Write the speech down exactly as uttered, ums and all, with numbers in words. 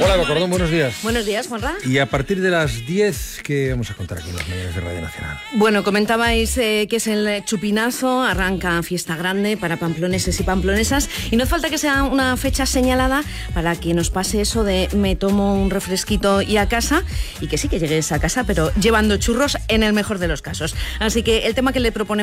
Hola, Bocordón, buenos días. Buenos días, Juanra. Y a partir de las diez, ¿qué vamos a contar aquí en las mañanas de Radio Nacional? Bueno, comentabais eh, que es el chupinazo, arranca fiesta grande para pamploneses y pamplonesas, y no hace falta que sea una fecha señalada para que nos pase eso de me tomo un refresquito y a casa, y que sí que llegues a casa, pero llevando churros en el mejor de los casos. Así que el tema que le proponemos